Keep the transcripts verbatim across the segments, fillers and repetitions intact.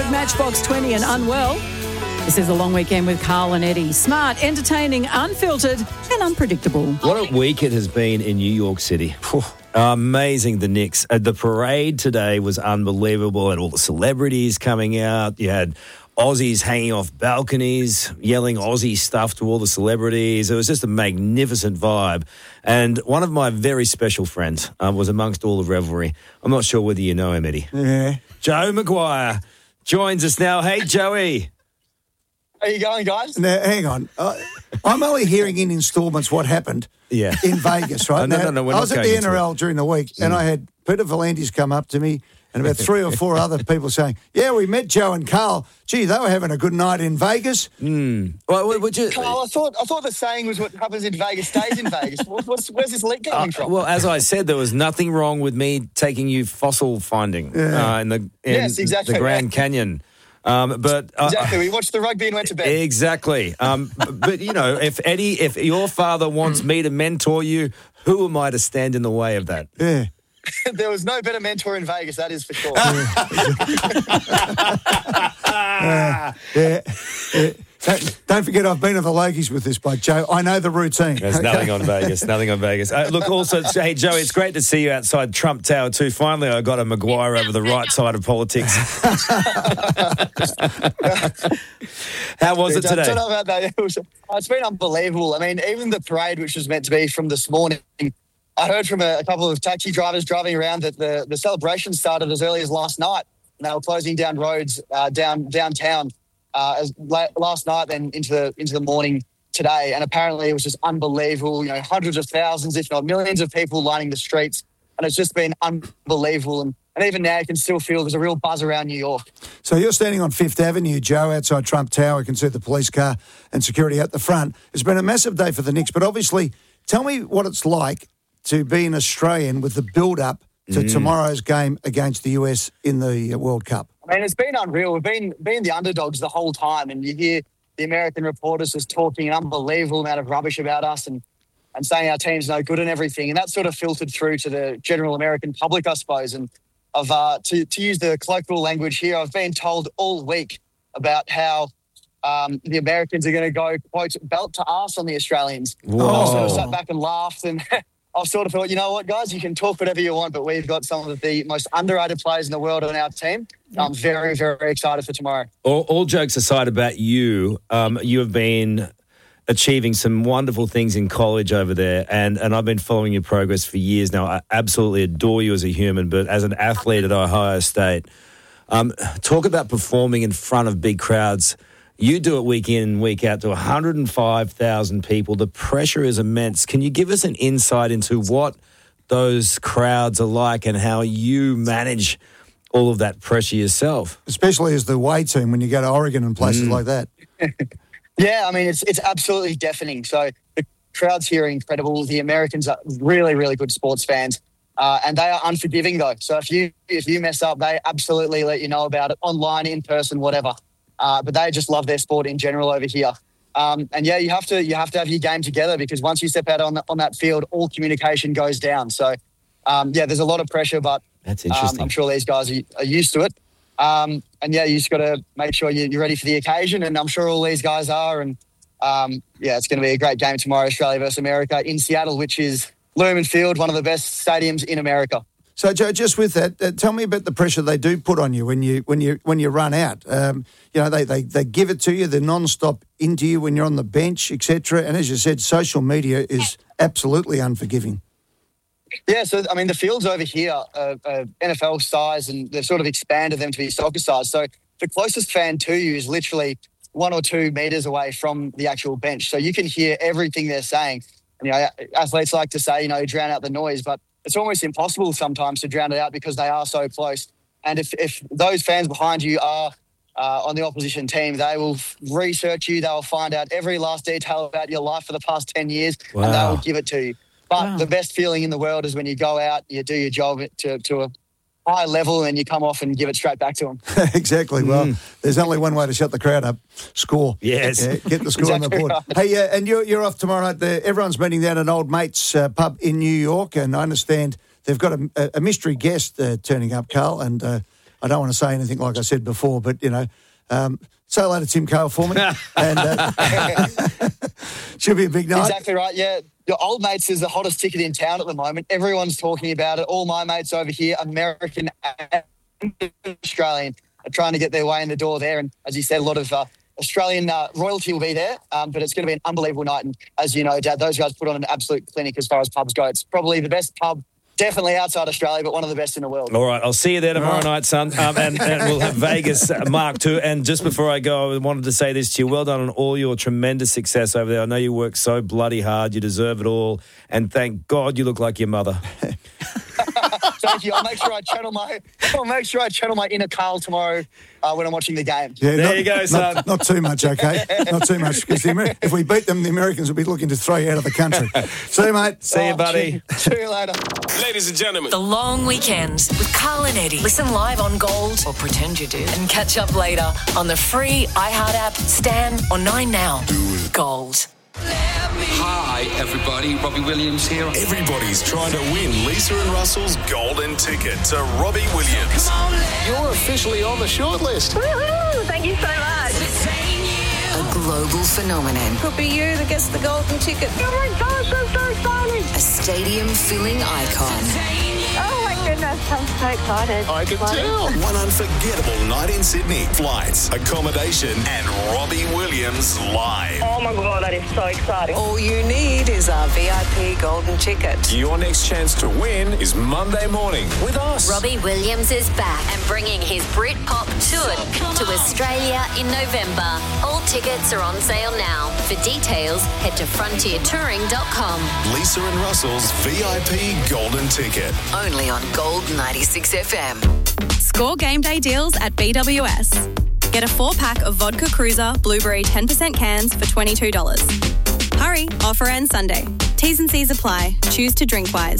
of Matchbox twenty and Unwell. This is a long weekend with Carl and Eddie. Smart, entertaining, unfiltered and unpredictable. What a week it has been in New York City. Amazing, the Knicks. Uh, the parade today was unbelievable, and all the celebrities coming out. You had Aussies hanging off balconies, yelling Aussie stuff to all the celebrities. It was just a magnificent vibe. And one of my very special friends uh, was amongst all the revelry. I'm not sure whether you know him, Eddie. Yeah. Joe Maguire joins us now. Hey, Joey. How you going, guys? Now, hang on. Uh, I'm only hearing in instalments what happened Yeah. in Vegas, right? Oh, no, now, no, no, we're I not was at going the into N R L during the week, and I had Peter Volandis come up to me and about three or four other people saying, yeah, we met Joe and Carl. Gee, they were having a good night in Vegas. Mm. Well, would you... Carl, I thought I thought the saying was what happens in Vegas stays in Vegas. What, what's, where's this leak coming Uh, from? well, as I said, there was nothing wrong with me taking you fossil finding Yeah. uh, in the in Yes, exactly, the Grand right. Canyon. Um, but uh, Exactly. We watched the rugby and went to bed. Exactly. Um, but, but, you know, if Eddie, if your father wants me to mentor you, who am I to stand in the way of that? Yeah. There was no better mentor in Vegas, that is for sure. yeah. yeah. Don't, don't forget, I've been to the Logies with this bloke, Joe. I know the routine. There's nothing on Vegas. Nothing on Vegas. Uh, look, also, hey, Joey, it's great to see you outside Trump Tower too. Finally, I got a Maguire over the right side of politics. How was it I today? don't know about that. It was, it's been unbelievable. I mean, even the parade, which was meant to be from this morning, I heard from a, a couple of taxi drivers driving around that the, the celebration started as early as last night. And they were closing down roads uh, down downtown uh, as la- last night, then into the into the morning today. And apparently, it was just unbelievable. You know, hundreds of thousands, if not millions, of people lining the streets, and it's just been unbelievable. And, and even now, you can still feel there's a real buzz around New York. So you're standing on Fifth Avenue, Joe, outside Trump Tower. You can see the police car and security at the front. It's been a massive day for the Knicks, but obviously, tell me what it's like to be an Australian with the build-up to mm. tomorrow's game against the U S in the World Cup. I mean, it's been unreal. We've been been the underdogs the whole time, and you hear the American reporters just talking an unbelievable amount of rubbish about us and, and saying our team's no good and everything, and that sort of filtered through to the general American public, I suppose. And I've, uh, to, to use the colloquial language here, I've been told all week about how um, the Americans are going to go, quote, belt to arse on the Australians. Whoa. And I sort of sat back and laughed, and I've sort of thought, you know what, guys, you can talk whatever you want, but we've got some of the most underrated players in the world on our team. I'm very, very excited for tomorrow. All, all jokes aside about you, um, you have been achieving some wonderful things in college over there, and, and I've been following your progress for years now. I absolutely adore you as a human, but as an athlete at Ohio State, um, talk about performing in front of big crowds. You do it week in and week out to one hundred five thousand people. The pressure is immense. Can you give us an insight into what those crowds are like and how you manage all of that pressure yourself? Especially as the away team when you go to Oregon and places Mm. like that. Yeah, I mean, it's it's absolutely deafening. So the crowds here are incredible. The Americans are really, really good sports fans. Uh, and they are unforgiving, though. So if you if you mess up, they absolutely let you know about it, online, in person, whatever. Uh, but they just love their sport in general over here. Um, and yeah, you have to you have to have your game together, because once you step out on the, on that field, all communication goes down. So um, yeah, there's a lot of pressure, but That's interesting. um, I'm sure these guys are, are used to it. Um, and yeah, you just got to make sure you, you're ready for the occasion, and I'm sure all these guys are. And um, yeah, it's going to be a great game tomorrow, Australia versus America in Seattle, which is Lumen Field, one of the best stadiums in America. So, Joe, just with that, uh, tell me about the pressure they do put on you when you when you when you run out. Um, you know, they, they they give it to you, they're non-stop into you when you're on the bench, et cetera. And as you said, social media is absolutely unforgiving. Yeah, so I mean, the fields over here are, are N F L size, and they've sort of expanded them to be soccer size. So the closest fan to you is literally one or two meters away from the actual bench. So you can hear everything they're saying. And, you know, athletes like to say, you know, drown out the noise, but it's almost impossible sometimes to drown it out because they are so close. And if, if those fans behind you are uh, on the opposition team, they will research you. They'll find out every last detail about your life for the past ten years, Wow. and they will give it to you. But Wow. the best feeling in the world is when you go out, you do your job to, to a high level, and you come off and give it straight back to them. Exactly. Well, there's only one way to shut the crowd up: score. Yes. Yeah, get the score Exactly on the board. right. Hey, uh, and you're you're off tomorrow night. The, everyone's meeting down at an old mate's uh, pub in New York, and I understand they've got a, a mystery guest uh, turning up, Carl, and uh, I don't want to say anything like I said before, but, you know, um, say hello to Tim Cale for me. and uh, should be a big night. Exactly right, yeah. Your old mates is the hottest ticket in town at the moment. Everyone's talking about it. All my mates over here, American and Australian, are trying to get their way in the door there. And as you said, a lot of uh, Australian uh, royalty will be there, um, but it's going to be an unbelievable night. And as you know, Dad, those guys put on an absolute clinic as far as pubs go. It's probably the best pub, definitely outside Australia, but one of the best in the world. All right, I'll see you there tomorrow night, son. Um, and, and we'll have Vegas marked too. And just before I go, I wanted to say this to you. Well done on all your tremendous success over there. I know you work so bloody hard. You deserve it all. And thank God you look like your mother. Thank you. I'll make sure I channel my I'll make sure I channel my inner Carl tomorrow uh, when I'm watching the game. Yeah, there not, you go, son. Not, not too much, okay? Not too much. Because if we beat them, the Americans will be looking to throw you out of the country. See you, mate. See Oh, you, buddy. See you later. Ladies and gentlemen, The Long Weekend with Carl and Eddie. Listen live on Gold, or pretend you did, and catch up later on the free iHeart app, Stan, or Nine Now. Gold. hi everybody, Robbie Williams here. Everybody's trying to win Lisa and Russell's golden ticket to Robbie Williams. You're officially on the shortlist. Woohoo! Thank you so much. A global phenomenon. Could be you that gets the golden ticket. Oh my gosh, I'm so excited. A stadium-filling icon. Oh my goodness, I'm so excited. I can tell. One unforgettable night in Sydney. Flights, accommodation, and Robbie Williams live. Oh my God, that is so exciting. All you need is a V I P golden ticket. Your next chance to win is Monday morning with us. Robbie Williams is back and bringing his Britpop tour to Australia in November. All tickets are on sale now. For details, head to frontier touring dot com. Lisa and Russell's V I P golden ticket. Only on Gold ninety-six F M. Score game day deals at B W S. Get a four-pack of Vodka Cruiser Blueberry ten percent cans for twenty-two dollars. Hurry, offer ends Sunday. T's and C's apply. Choose to drink wise.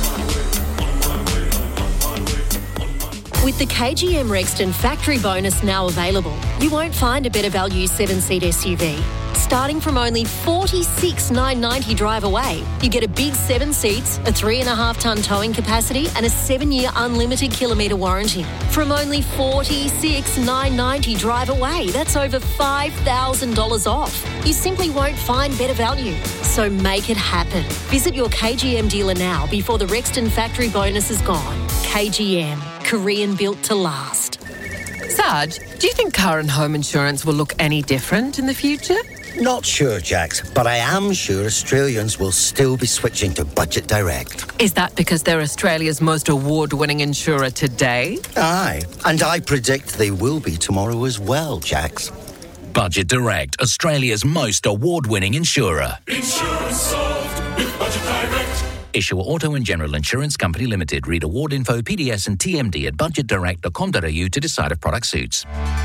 With the K G M Rexton factory bonus now available, you won't find a better value seven-seat S U V. Starting from only forty-six thousand nine hundred ninety dollars drive away, you get a big seven seats, a three and a half tonne towing capacity and a seven-year unlimited kilometre warranty. From only forty-six thousand nine hundred ninety dollars drive away, that's over five thousand dollars off. You simply won't find better value. So make it happen. Visit your K G M dealer now before the Rexton factory bonus is gone. K G M, Korean built to last. Sarge, do you think car and home insurance will look any different in the future? Not sure, Jax, but I am sure Australians will still be switching to Budget Direct. Is that because they're Australia's most award-winning insurer today? Aye, and I predict they will be tomorrow as well, Jax. Budget Direct, Australia's most award-winning insurer. Insurance solved with Budget Direct. Issuer Auto and General Insurance Company Limited. Read award info, P D S and T M D at budget direct dot com dot a u to decide if product suits.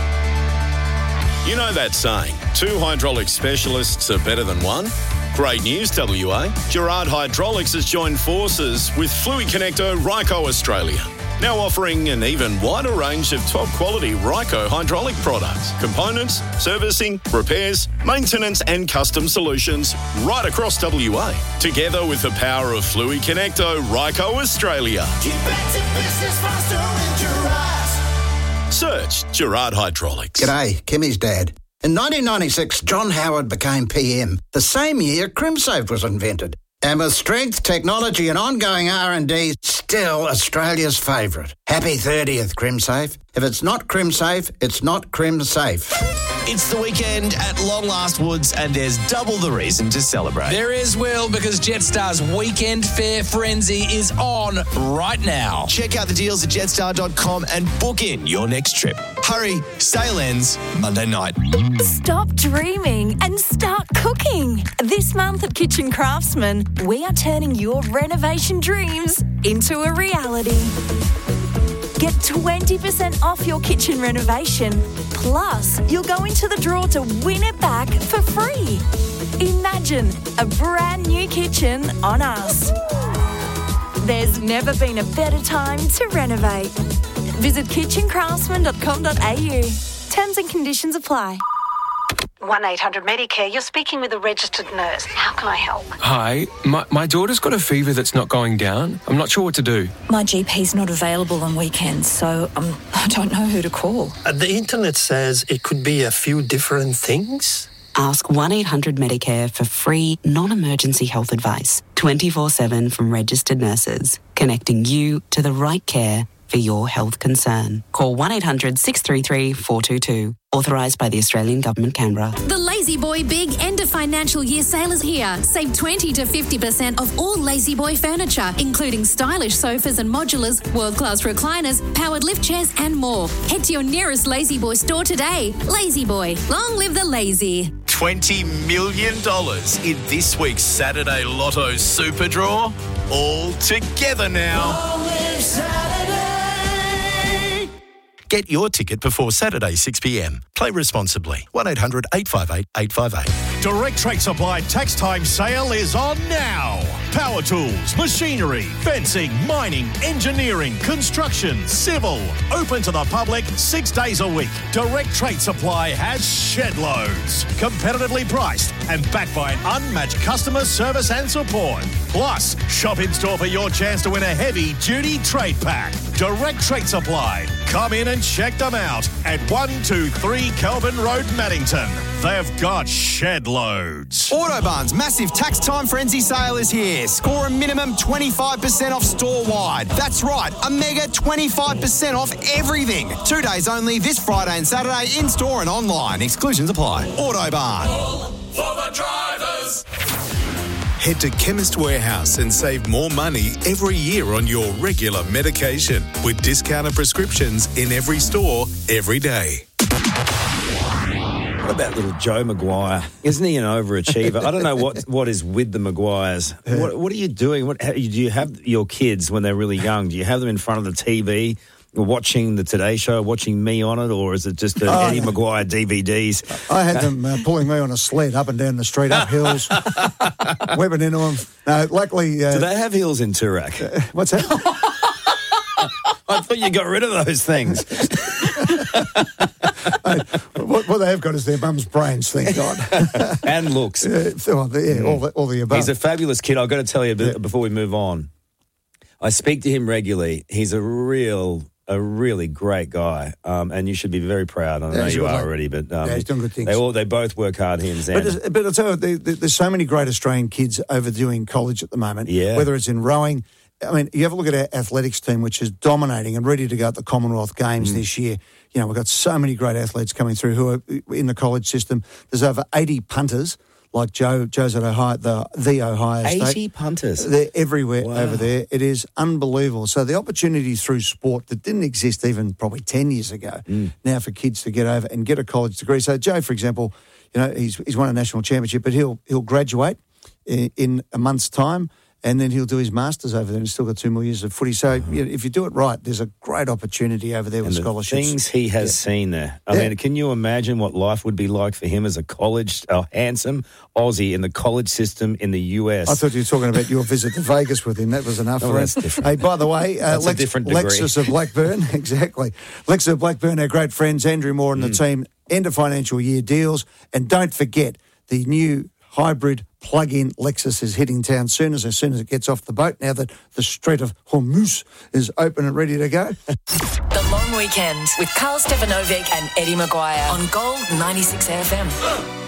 You know that saying, two hydraulic specialists are better than one? Great news, W A. Gerard Hydraulics has joined forces with Fluid Connector Ryco Australia. Now offering an even wider range of top-quality Ryco hydraulic products, components, servicing, repairs, maintenance and custom solutions right across W A. Together with the power of Fluid Connector Ryco Australia. Get back to business faster in Gerard. Search Gerard Hydraulics. G'day, Kimmy's dad. In nineteen ninety-six, John Howard became P M. The same year, CrimSafe was invented. And with strength, technology and ongoing R and D, still Australia's favourite. Happy thirtieth, CrimSafe. If it's not CrimSafe, it's not CrimSafe. It's the weekend at Long Last Woods and there's double the reason to celebrate. There is, Will, because Jetstar's Weekend Fare Frenzy is on right now. Check out the deals at jetstar dot com and book in your next trip. Hurry, sale ends Monday night. Stop dreaming and start cooking. This month at Kitchen Craftsman, we are turning your renovation dreams into a reality. Get twenty percent off your kitchen renovation. Plus, you'll go into the draw to win it back for free. Imagine a brand new kitchen on us. There's never been a better time to renovate. Visit kitchen craftsman dot com dot a u. Terms and conditions apply. one eight hundred Medicare. You're speaking with a registered nurse. How can I help? Hi, my, my daughter's got a fever that's not going down. I'm not sure what to do. My G P's not available on weekends, so um, I don't know who to call. Uh, the internet says it could be a few different things. Ask one eight hundred Medicare for free, non-emergency health advice. twenty-four seven from registered nurses, connecting you to the right care for your health concern. Call one eight hundred six three three four two two. Authorised by the Australian Government, Canberra. The Lazy Boy Big End of Financial Year sale is here. Save twenty to fifty percent off all Lazy Boy furniture, including stylish sofas and modulars, world-class recliners, powered lift chairs and more. Head to your nearest Lazy Boy store today. Lazy Boy, long live the lazy. twenty million dollars in this week's Saturday Lotto Super Draw. All together now. Get your ticket before Saturday six p.m. Play responsibly. one eight hundred eight five eight eight five eight. Direct Trade Supply Tax Time Sale is on now. Power tools, machinery, fencing, mining, engineering, construction, civil. Open to the public six days a week. Direct Trade Supply has shed loads. Competitively priced and backed by an unmatched customer service and support. Plus, shop in store for your chance to win a heavy duty trade pack. Direct Trade Supply. Come in and check them out at one two three Kelvin Road, Maddington. They've got shed loads. Autobarn's massive tax time frenzy sale is here. Score a minimum twenty-five percent off store-wide. That's right, a mega twenty-five percent off everything. Two days only this Friday and Saturday in-store and online. Exclusions apply. Autobarn. For the drivers. Head to Chemist Warehouse and save more money every year on your regular medication with discounted prescriptions in every store, every day. What about little Joe Maguire? Isn't he an overachiever? I don't know what, what is with the Maguires. What, what are you doing? What, how, do you have your kids when they're really young? Do you have them in front of the T V? Watching the Today Show, watching me on it, or is it just uh, oh, Eddie Maguire D V Ds? I had them uh, pulling me on a sled up and down the street, up hills, whipping into them. No, luckily... Uh, Do they have hills in Toorak? Uh, what's that? I thought you got rid of those things. Hey, what, what they have got is their mum's brains, thank God. And looks. Uh, so, yeah, all the, all the above. He's a fabulous kid. I've got to tell you yeah. before we move on. I speak to him regularly. He's a real... a really great guy, um, and you should be very proud. I know yeah, you are like, already, but um, yeah, he's doing good things. They all they both work hard. He and Xander. But, but I'll tell you, there, there's so many great Australian kids over doing college at the moment. Yeah. Whether it's in rowing, I mean, you have a look at our athletics team, which is dominating and ready to go at the Commonwealth Games mm. this year. You know, we've got so many great athletes coming through who are in the college system. There's over eighty punters. Like Joe, Joe's at Ohio, the, the Ohio State. eighty punters. They're everywhere wow. over there. It is unbelievable. So the opportunity through sport that didn't exist even probably ten years ago, mm. now for kids to get over and get a college degree. So Joe, for example, you know, he's he's won a national championship, but he'll he'll graduate in, in a month's time. And then he'll do his masters over there and still got two more years of footy. So you know, if you do it right, there's a great opportunity over there with and the scholarships. Things he has yeah. seen there. I yeah. mean, can you imagine what life would be like for him as a college, a handsome Aussie in the college system in the U S? I thought you were talking about your visit to Vegas with him. That was enough oh, for that's him. different. Hey, by the way, uh, that's Lex- a different degree. Lexus of Blackburn, exactly. Lexus of Blackburn, our great friends, Andrew Moore and mm. the team, end of financial year deals. And don't forget the new hybrid plug-in Lexus is hitting town soon as, as soon as it gets off the boat, now that the Strait of Hormuz is open and ready to go. The Long Weekend with Carl Stefanovic and Eddie Maguire on Gold ninety-six F M.